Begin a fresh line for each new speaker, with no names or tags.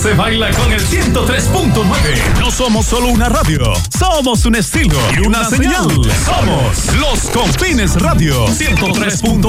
se baila con el 103.9. No somos solo una radio, somos un estilo y una señal. Somos Los Confines Radio 103.9.